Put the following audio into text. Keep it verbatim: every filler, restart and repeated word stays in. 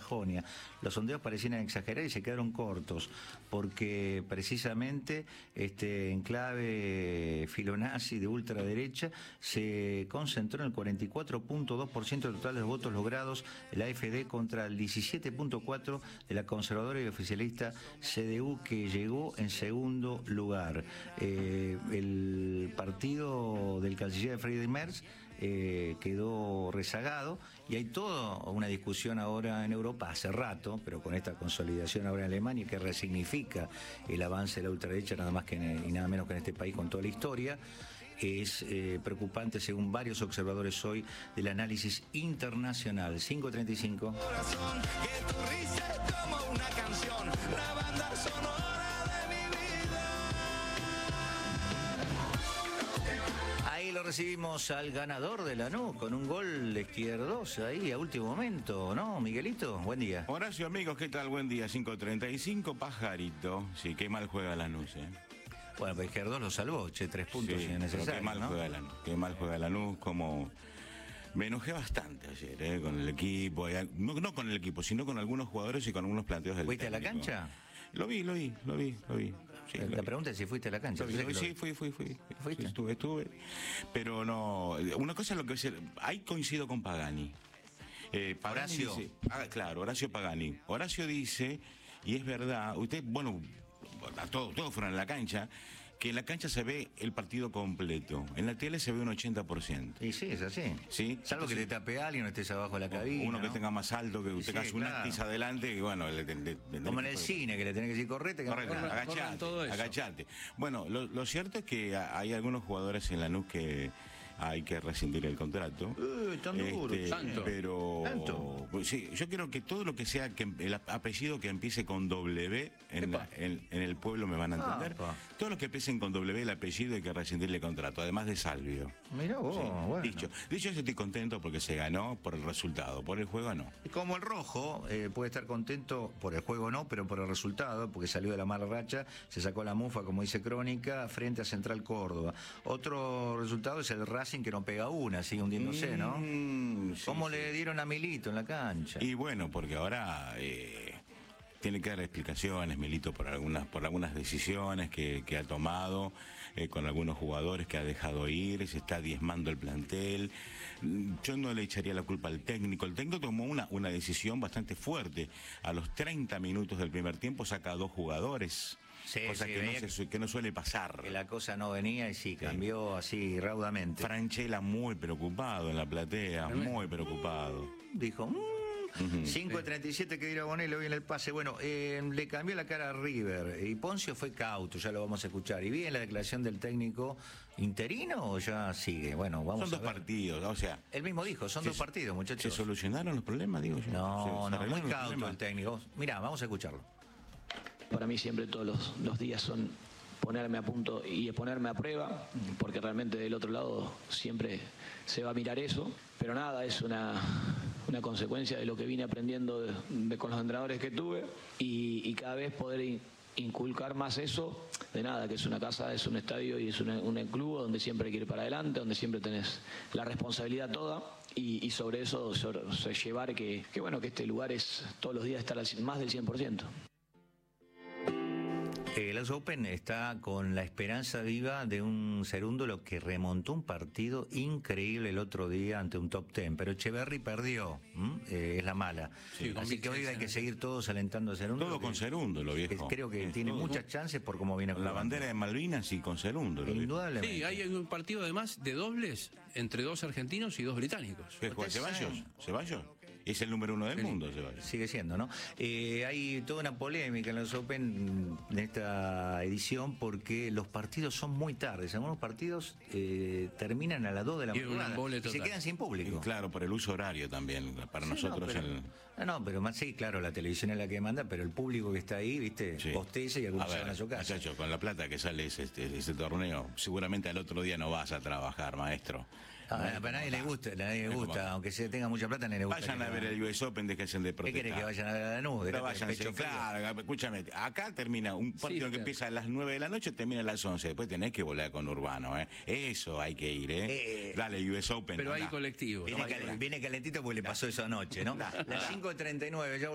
Sajonia. Los sondeos parecían exagerar y se quedaron cortos, porque precisamente este enclave filonazi de ultraderecha se concentró en el cuarenta y cuatro punto dos por ciento del total de los votos logrados de la A F D contra el diecisiete punto cuatro por ciento de la conservadora y oficialista C D U, que llegó en segundo lugar. Eh, el partido del canciller Friedrich Merz eh, quedó rezagado, y hay toda una discusión ahora en Europa, hace rato, pero con esta consolidación ahora en Alemania, que resignifica el avance de la ultraderecha, nada más que en, y nada menos que en este país con toda la historia. Es eh, preocupante según varios observadores hoy del análisis internacional. cinco treinta y cinco. Corazón, que tu risa es como una canción, la banda sonora de mi vida. Ahí lo recibimos al ganador de Lanús con un gol de Izquierdos ahí a último momento, ¿no, Miguelito? Buen día. Horacio, amigos, ¿qué tal? Buen día. cinco treinta y cinco, Pajarito. Sí, qué mal juega Lanús, ¿eh? Bueno, pero Izquierdos lo salvó, che, tres puntos Sí, innecesarios, pero qué mal ¿no? juega Lanús, qué mal juega Lanús, como... Me enojé bastante ayer, ¿eh? Con el equipo, no, no con el equipo, sino con algunos jugadores y con algunos planteos del ¿Fuiste a la técnico. cancha? Lo vi, lo vi, lo vi, lo vi. Sí, la lo vi. pregunta es si fuiste a la cancha. Lo vi, lo vi, sí, fui, fui, fui. ¿Fuiste? Sí, estuve, estuve. Pero no, una cosa es lo que es, el- ahí coincido con Pagani. Eh, Pagani Horacio. dice- ah, claro, Horacio Pagani. Horacio dice, y es verdad, usted, bueno, todos, todos fueron a la cancha, que en la cancha se ve el partido completo. En la tele se ve un ochenta por ciento. Y sí, es así. Sí. Salvo que te tape alguien o estés abajo de la cabina, Uno que ¿no? tenga más alto, que usted Sí, hace una claro. actriz adelante, y bueno, le, le- le- le- Como en el le- cine, que le tenés que decir correte. Que Correcto, no- corran- corran agachate, todo eso. agachate. Bueno, lo, lo cierto es que ha- hay algunos jugadores en Lanús que hay que rescindir el contrato. Eh, tan duro, Este, tanto. Pero Tanto. pues sí, yo creo que todo lo que sea que el apellido que empiece con W en, Epa. la- en, en el pueblo me van a entender. Apa. Todos los que empiecen con W el apellido hay que rescindirle el contrato, además de Salvio. Mirá vos, Sí, bueno. Dicho, dicho eso, estoy contento porque se ganó por el resultado, por el juego no. Como el Rojo, eh, puede estar contento por el juego no, pero por el resultado, porque salió de la mala racha, se sacó la mufa, como dice Crónica, frente a Central Córdoba. Otro resultado es el Racing, que no pega una, sigue hundiéndose, ¿no? Mm, sí, ¿Cómo sí. le dieron a Milito en la cancha? Y bueno, porque ahora eh, tiene que dar explicaciones, Milito, por algunas, por algunas decisiones que, que ha tomado, eh, con algunos jugadores que ha dejado ir, se está diezmando el plantel. Mm, Yo no le echaría la culpa al técnico. El técnico tomó una, una decisión bastante fuerte. A los treinta minutos del primer tiempo saca a dos jugadores. Sí, cosa sí, que, no veía se su- que no suele pasar. Que la cosa no venía y sí, cambió así raudamente. Franchella muy preocupado en la platea, muy preocupado. Dijo, mmm, cinco treinta y siete que dirá Bonelli hoy en el pase. Bueno, eh, le cambió la cara a River y Poncio fue cauto, ya lo vamos a escuchar. ¿Y bien la declaración del técnico interino o ya sigue? Bueno, vamos Son a dos ver. partidos, o sea, Él mismo dijo, son Se- dos partidos, ¿se muchachos. solucionaron los problemas, digo yo? No, ¿Se- se no, muy arreglaron los cauto problemas? el técnico. Mirá, vamos a escucharlo. Para mí siempre todos los, los días son ponerme a punto y ponerme a prueba, porque realmente del otro lado siempre se va a mirar eso, pero nada, es una, una consecuencia de lo que vine aprendiendo de- de- con los entrenadores que tuve y, y cada vez poder in- inculcar más eso, de nada, que es una casa, es un estadio y es una- un club donde siempre hay que ir para adelante, donde siempre tenés la responsabilidad toda y, y sobre eso sobre- sobre llevar que, que bueno, que este lugar es todos los días estar al cien- más del cien por ciento. El U S Open está con la esperanza viva de un Cerúndolo que remontó un partido increíble el otro día ante un top ten, pero Echeverry perdió, ¿m? Eh, es la mala. Sí, con Así que hoy hay Vicente. que seguir todos alentando a Cerúndolo. Todo con que- Cerúndolo, que viejo. creo que Es tiene todo. muchas chances por cómo viene Con la jugando. bandera de Malvinas y con Cerúndolo. viejo. Indudablemente. Sí, hay un partido además de dobles entre dos argentinos y dos británicos. ¿Qué juega Usted Ceballos? sabe. ¿Ceballos? Es el número uno del mundo, Ceballos. Sigue siendo, ¿no? Eh, hay toda una polémica en los Open en esta edición porque los partidos son muy tardes. Algunos partidos eh, terminan a las dos de la Y un madrugada embole y se total. quedan sin Y público. claro, por el uso horario también. Para Sí, nosotros no, pero, el... no, no, pero más sí, claro, la televisión es la que manda, pero el público que está ahí, viste, Sí. posteza y A algunos se ver, van a su casa. muchacho, con la plata que sale ese, este, ese torneo, seguramente al otro día no vas a trabajar, maestro. Ah, No es pero a como nadie le acá. gusta, a nadie le No es como gusta, acá. aunque se tenga mucha plata, a nadie le gusta. Vayan que a ver lo- el U S Open, déjense de ¿Qué protestar. quiere que vayan a ver a la nube? No vayan, claro, escúchame, acá termina un partido Sí, que claro. empieza a las nueve de la noche, termina a las once, después tenés que volar con Urbano, ¿eh? Eso hay que ir, ¿eh? Eh, Dale, U S Open. Pero hay andá. colectivos. Viene, cal- viene calentito porque le pasó eso anoche, ¿no? Las cinco treinta y nueve, ya